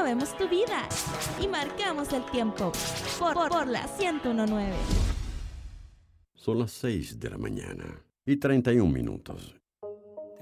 movemos tu vida y marcamos el tiempo por la 101.9. Son las 6 de la mañana y 31 minutos.